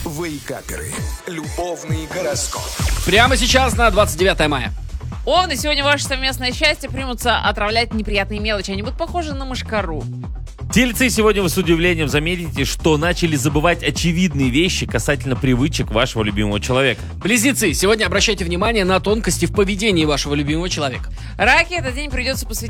Вейкаперы. Любовный гороскоп. Прямо сейчас на 29 мая. Овны, сегодня ваше совместное счастье примутся отравлять неприятные мелочи. Они будут похожи на мышкару. Тельцы, сегодня вы с удивлением заметите, что начали забывать очевидные вещи касательно привычек вашего любимого человека. Близнецы, сегодня обращайте внимание на тонкости в поведении вашего любимого человека. Раки, этот день придется посвятить